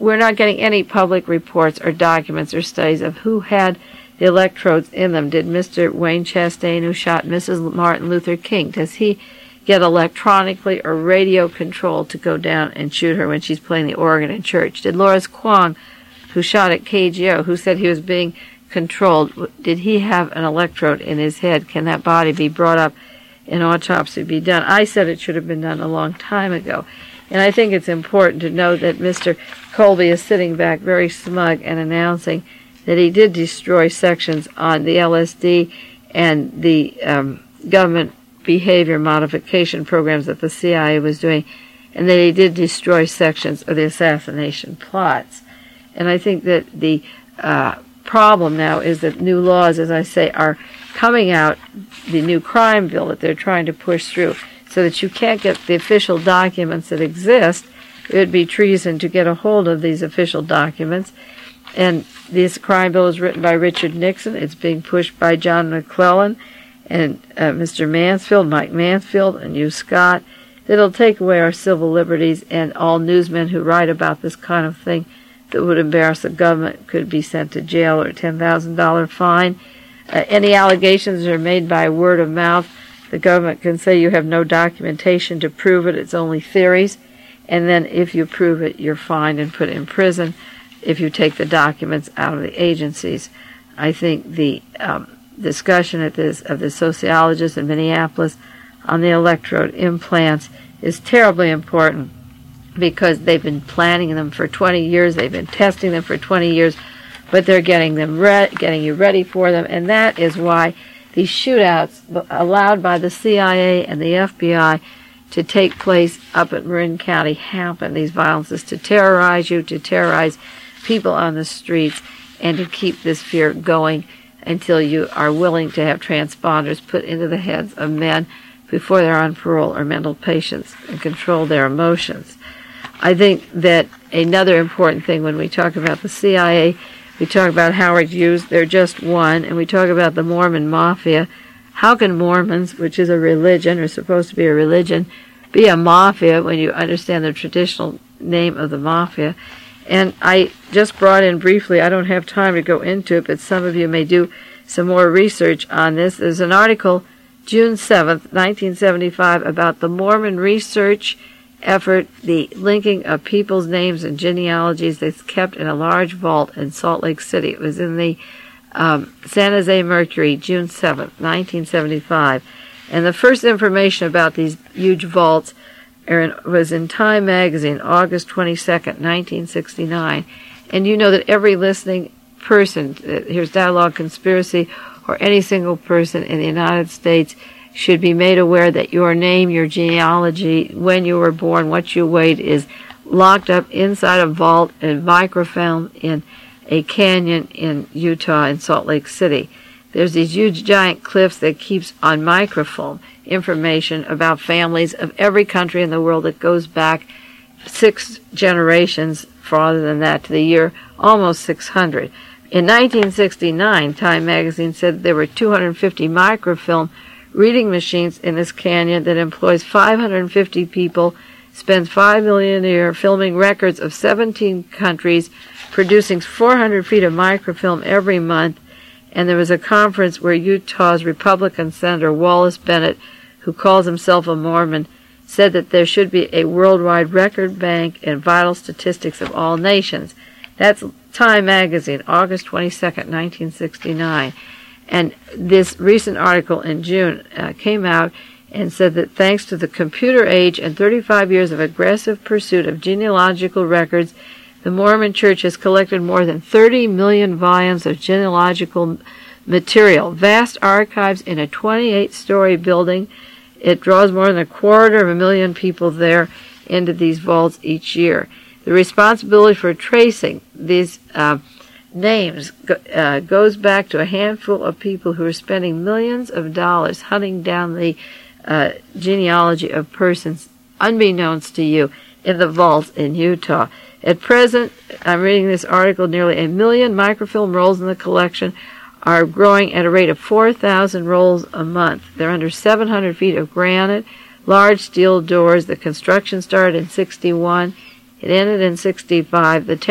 we're not getting any public reports or documents or studies of who had the electrodes in them. Did Mr. Wayne Chastain, who shot Mrs. Martin Luther King, does he get electronically or radio controlled to go down and shoot her when she's playing the organ in church? Did Lawrence Kwong, who shot at KGO, who said he was being controlled, did he have an electrode in his head? Can that body be brought up and autopsy be done? I said it should have been done a long time ago. And I think it's important to know that Mr. Colby is sitting back very smug and announcing that he did destroy sections on the LSD and the government behavior modification programs that the CIA was doing, and that he did destroy sections of the assassination plots. And I think that the problem now is that new laws, as I say, are coming out, the new crime bill that they're trying to push through, so that you can't get the official documents that exist. It would be treason to get a hold of these official documents. And this crime bill is written by Richard Nixon. It's being pushed by John McClellan and Mr. Mansfield, Mike Mansfield, and Hugh Scott. It'll take away our civil liberties, and all newsmen who write about this kind of thing that would embarrass the government could be sent to jail or a $10,000 fine. Any allegations that are made by word of mouth, the government can say you have no documentation to prove it, it's only theories, and then if you prove it, you're fined and put in prison if you take the documents out of the agencies. I think the discussion of the sociologist in Minneapolis on the electrode implants is terribly important, because they've been planning them for 20 years, they've been testing them for 20 years, but they're getting you ready for them, and that is why these shootouts allowed by the CIA and the FBI to take place up at Marin County happen. These violences to terrorize you, to terrorize people on the streets, and to keep this fear going until you are willing to have transponders put into the heads of men before they're on parole or mental patients and control their emotions. I think that another important thing when we talk about the CIA, we talk about Howard Hughes, they're just one, and we talk about the Mormon Mafia. How can Mormons, which is a religion, or supposed to be a religion, be a mafia when you understand the traditional name of the mafia? And I just brought in briefly, I don't have time to go into it, but some of you may do some more research on this. There's an article, June 7th, 1975, about the Mormon research effort, the linking of people's names and genealogies that's kept in a large vault in Salt Lake City. It was in the San Jose Mercury, June 7th, 1975. And the first information about these huge vaults was in Time magazine, August 22nd, 1969. And you know that every listening person, here's Dialogue Conspiracy, or any single person in the United States should be made aware that your name, your genealogy, when you were born, what you weighed, is locked up inside a vault and microfilmed in a canyon in Utah, in Salt Lake City. There's these huge giant cliffs that keeps on microfilm information about families of every country in the world that goes back 6 generations, farther than that, to the year almost 600. In 1969, Time magazine said there were 250 microfilm reading machines in this canyon that employs 550 people, spends $5 million a year filming records of 17 countries, producing 400 feet of microfilm every month. And there was a conference where Utah's Republican Senator Wallace Bennett, who calls himself a Mormon, said that there should be a worldwide record bank and vital statistics of all nations. That's Time magazine, August 22nd, 1969. And this recent article in June came out and said that thanks to the computer age and 35 years of aggressive pursuit of genealogical records, the Mormon Church has collected more than 30 million volumes of genealogical material, vast archives in a 28-story building. It draws more than 250,000 people there into these vaults each year. The responsibility for tracing these names goes back to a handful of people who are spending millions of dollars hunting down the genealogy of persons unbeknownst to you in the vaults in Utah. At present, I'm reading this article, nearly 1 million microfilm rolls in the collection are growing at a rate of 4,000 rolls a month. They're under 700 feet of granite, large steel doors. The construction started in 61. It ended in 65. The